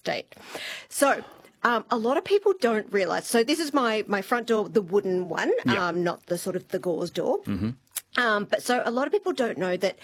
state. So a lot of people don't realise. So this is my front door, the wooden one, not the sort of the gauze door. But so a lot of people don't know that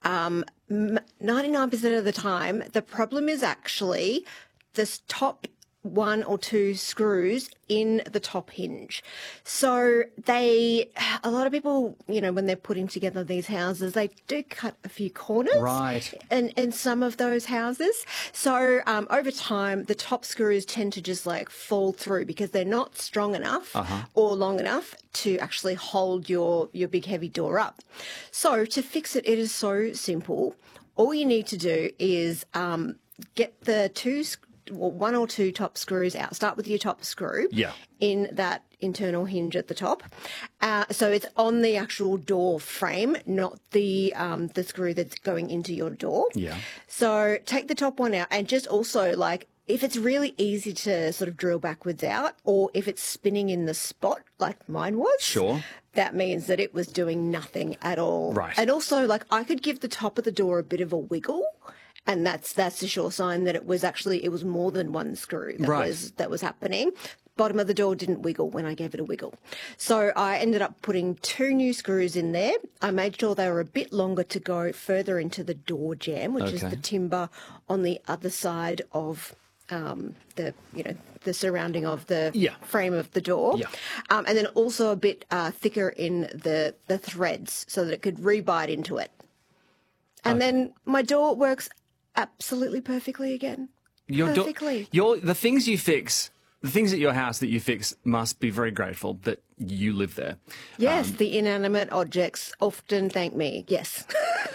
99% of the time, the problem is actually this top one or two screws in the top hinge. So a lot of people, when they're putting together these houses, they do cut a few corners in some of those houses. So over time, the top screws tend to just like fall through because they're not strong enough or long enough to actually hold your big heavy door up. So to fix it, it is so simple. All you need to do is get the one or two top screws out. Start with your top screw in that internal hinge at the top. So it's on the actual door frame, not the screw that's going into your door. Yeah. So take the top one out and just also if it's really easy to sort of drill backwards out, or if it's spinning in the spot like mine was, that means that it was doing nothing at all. Right. And also, I could give the top of the door a bit of a wiggle, and that's a sure sign that it was more than one screw that was happening. Bottom of the door didn't wiggle when I gave it a wiggle. So I ended up putting 2 new screws in there. I made sure they were a bit longer to go further into the door jamb, which is the timber on the other side of the surrounding of the frame of the door. Yeah. And then also a bit thicker in the threads so that it could rebite into it. And then my door works absolutely perfectly again. Perfectly. The things you fix, the things at your house that you fix must be very grateful that you live there. Yes, the inanimate objects often thank me. Yes.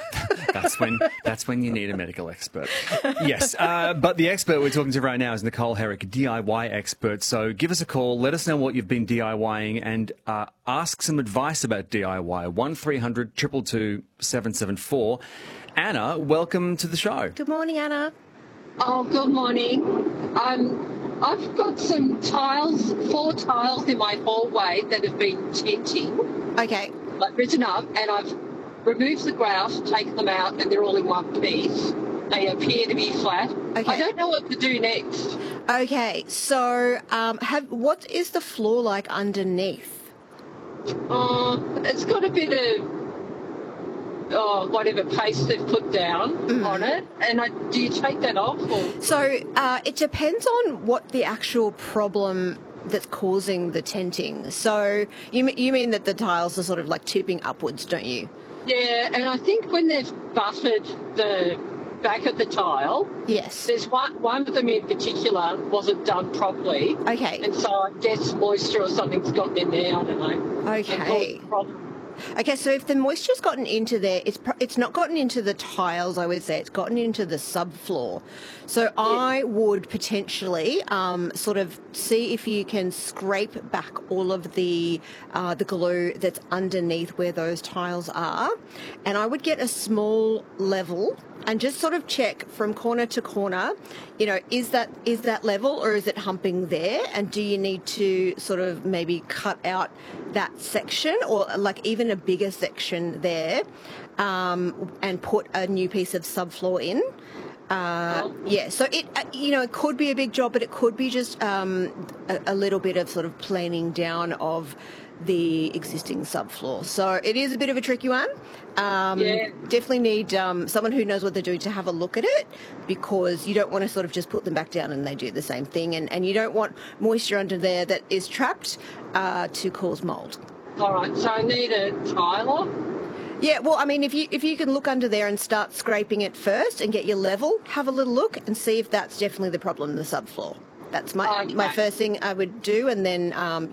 That's when you need a medical expert. Yes, but the expert we're talking to right now is Nicole Herrick, DIY expert. So give us a call. Let us know what you've been DIYing and ask some advice about DIY. 1300 222 774. Anna, welcome to the show. Good morning, Anna. Oh, good morning. I've got some tiles, 4 tiles in my hallway that have been tinting. Okay. Risen up, and I've removed the grout, taken them out, and they're all in one piece. They appear to be flat. Okay. I don't know what to do next. Okay, so what is the floor like underneath? It's got a bit of whatever paste they've put down on it. And do you take that off? Or? So it depends on what the actual problem that's causing the tenting. So you mean that the tiles are sort of tipping upwards, don't you? Yeah, and I think when they've buttered the back of the tile, there's one of them in particular wasn't done properly. Okay. And so I guess moisture or something's gotten in there, I don't know. Okay. Okay, so if the moisture's gotten into there, it's not gotten into the tiles, I would say. It's gotten into the subfloor. So I would potentially sort of see if you can scrape back all of the glue that's underneath where those tiles are. And I would get a small level and just sort of check from corner to corner, is that level or is it humping there? And do you need to sort of maybe cut out that section or even a bigger section there and put a new piece of subfloor in? So it could be a big job, but it could be just a little bit of sort of planing down of the existing subfloor. So it is a bit of a tricky one. Definitely need someone who knows what they're doing to have a look at it, because you don't want to sort of just put them back down and they do the same thing, and you don't want moisture under there that is trapped to cause mould. All right, so I need a tiler. Yeah, well, I mean, if you can look under there and start scraping it first and get your level, have a little look and see if that's definitely the problem in the subfloor. That's my first thing I would do, and then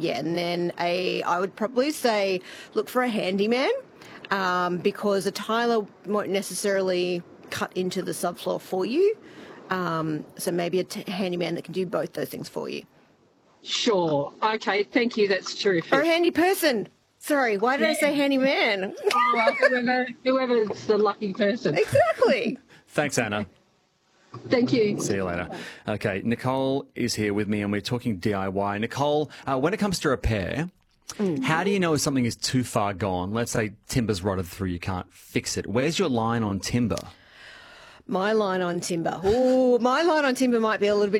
I would probably say look for a handyman, because a tiler won't necessarily cut into the subfloor for you. So maybe a handyman that can do both those things for you. Sure. Okay. Thank you. That's terrific. Or a handy person. Sorry, why did I say handyman? Whoever's the lucky person. Exactly. Thanks, Anna. Thank you. See you later. Okay, Nicole is here with me and we're talking DIY. Nicole, when it comes to repair, how do you know if something is too far gone? Let's say timber's rotted through, you can't fix it. Where's your line on timber? My line on timber? Oh, my line on timber might be a little bit